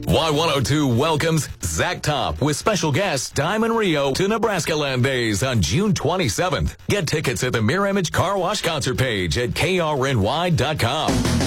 Y102 welcomes Zach Top with special guest Diamond Rio to Nebraska Land Days on June 27th. Get tickets at the Mirror Image Car Wash concert page at krny.com.